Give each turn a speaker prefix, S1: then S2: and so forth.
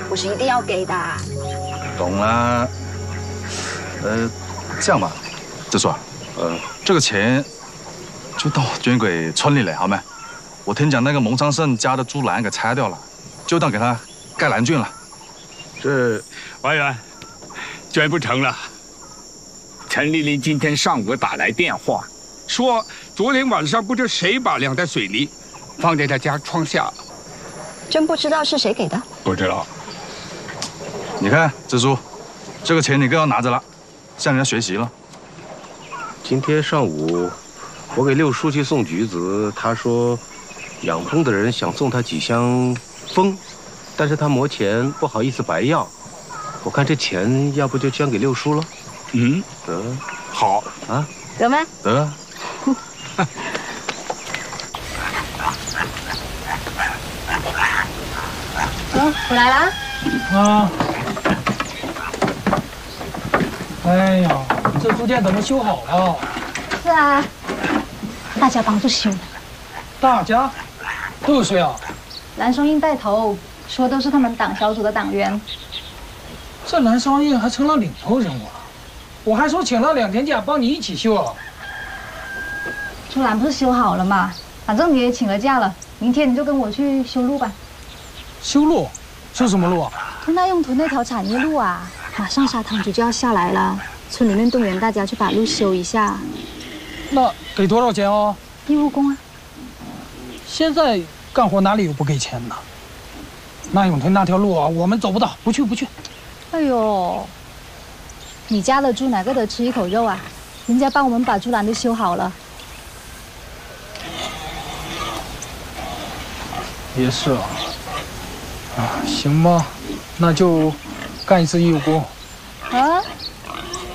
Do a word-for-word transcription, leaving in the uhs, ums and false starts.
S1: 不是一定要给的。
S2: 懂了。呃，这样吧，志叔啊，呃，这个钱就当我捐给村里了，好没？我听讲那个蒙昌胜家的猪栏给拆掉了，就当给他盖栏郡了。
S3: 这
S4: 委员，捐不成了。陈丽丽今天上午打来电话，说昨天晚上不知谁把两袋水泥放在她家窗下。
S1: 真不知道是谁给的。
S4: 不知道。
S2: 你看，志叔，这个钱你更要拿着了，向人家学习了。
S3: 今天上午我给六叔去送橘子，他说养蜂的人想送他几箱蜂，但是他磨钱不好意思白要。我看这钱要不就捐给六叔了。
S4: 嗯，
S3: 得，
S4: 好
S3: 啊，
S1: 得吗？
S2: 得。
S1: 嗯，我来了。
S5: 啊！哎呀，这猪圈怎么修好了？
S1: 是啊，大家帮助修的。
S5: 大家都有谁啊？
S6: 蓝松英带头，说都是他们党小组的党员。
S5: 这蓝双印还成了领头人物了。我还说请了两天假帮你一起修啊。
S6: 猪栏不是修好了吗？反正你也请了假了，明天你就跟我去修路吧。
S5: 修路？修什么路啊？
S6: 吞大用屯那条产业路啊，马上沙塘局就要下来了，村里面动员大家去把路修一下。
S5: 那给多少钱哦？
S6: 义务工啊。
S5: 现在干活哪里有不给钱的？那永屯那条路啊，我们走不到，不去不去。
S6: 哎呦，你家的猪哪个得吃一口肉啊？人家帮我们把猪栏都修好了。
S5: 也是啊。啊，行吧，那就干一次义务工。
S6: 啊，